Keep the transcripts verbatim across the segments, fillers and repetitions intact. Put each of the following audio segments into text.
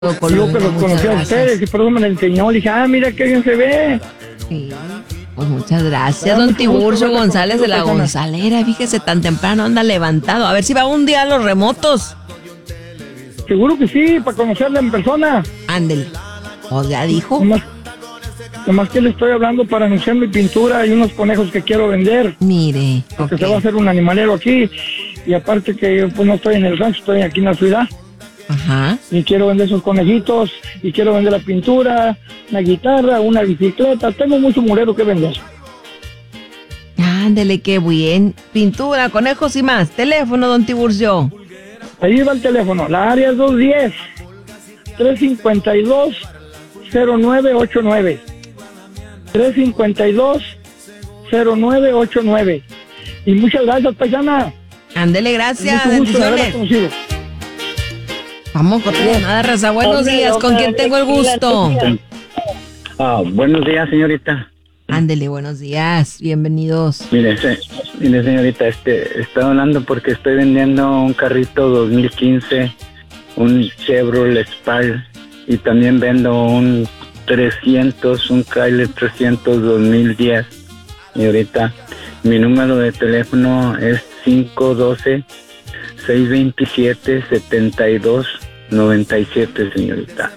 Yo que los conocí a ustedes y por eso me la enseñó. Le dije, ah, mira qué bien se ve. Sí, pues muchas gracias, don Tiburcio González de la Gonzalera. Fíjese, tan temprano anda levantado. A ver si va un día a los remotos. Seguro que sí, para conocerla en persona. Ándele. Pues ya dijo. Nomás, nomás que le estoy hablando para anunciar mi pintura y unos conejos que quiero vender. Mire. Porque okay. se va a hacer un animalero aquí. Y aparte que yo pues no estoy en el rancho, estoy aquí en la ciudad. Ajá. Y quiero vender esos conejitos, y quiero vender la pintura, una guitarra, una bicicleta. Tengo mucho murero que vender. Ándele, qué bien. Pintura, conejos y más. Teléfono, don Tiburcio. Ahí va el teléfono. La área es dos uno cero, tres cinco dos, cero nueve ocho nueve. tres cinco dos, cero nueve ocho nueve. Y muchas gracias, paisana. Ándele, gracias. Mucho gusto de haberla conocido. Vamos con la llamada, raza. Buenos días, ¿con quién tengo el gusto? Ah, buenos días, señorita. Ándele, buenos días, bienvenidos. Mire, se, mire, señorita, este, estoy hablando porque estoy vendiendo un carrito dos mil quince, un Chevrolet Spal, y también vendo un trescientos, un Chrysler trescientos dos mil diez. Señorita, mi número de teléfono es cinco uno dos, seis dos siete, siete dos nueve siete, señorita.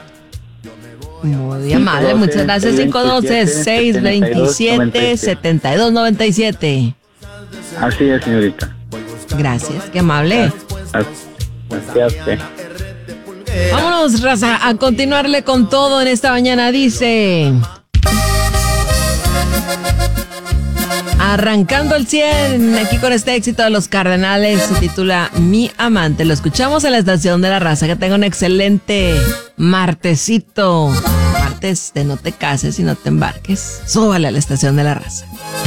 Muy amable, muchas gracias. cinco uno dos, seis dos siete, siete dos nueve siete. Así es, señorita. Gracias, qué amable. Gracias. Vámonos, raza, a continuarle con todo en esta mañana. Dice... Arrancando el cien, aquí con este éxito de los Cardenales, se titula Mi Amante. Lo escuchamos en la estación de la raza. Que tenga un excelente martesito. Martes de no te cases y no te embarques. Súbale a la estación de la raza.